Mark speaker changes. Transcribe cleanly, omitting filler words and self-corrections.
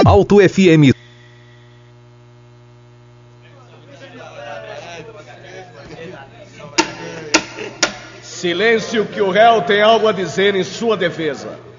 Speaker 1: Alto FM.
Speaker 2: Silêncio, que o réu tem algo a dizer em sua defesa.